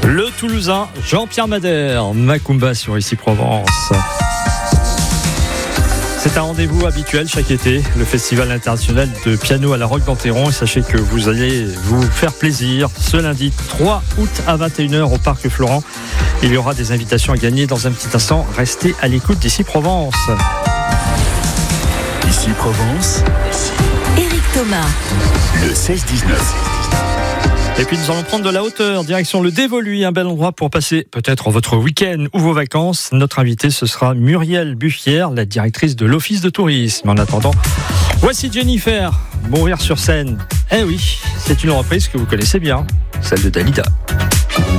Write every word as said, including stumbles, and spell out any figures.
Le Toulousain Jean-Pierre Madère, Macumba sur Ici Provence. C'est un rendez-vous habituel chaque été, le Festival international de piano à la Roque d'Enterron. Et sachez que vous allez vous faire plaisir ce lundi trois août à vingt et une heures au Parc Florent. Il y aura des invitations à gagner dans un petit instant. Restez à l'écoute d'Ici Provence. Ici Provence, Éric Thomas, le seize dix-neuf. Et puis nous allons prendre de la hauteur, direction le Dévoluy, un bel endroit pour passer peut-être votre week-end ou vos vacances. Notre invitée, ce sera Muriel Buffière, la directrice de l'Office de tourisme. En attendant, voici Jennifer, Mourir sur scène. Eh oui, c'est une reprise que vous connaissez bien, celle de Dalida.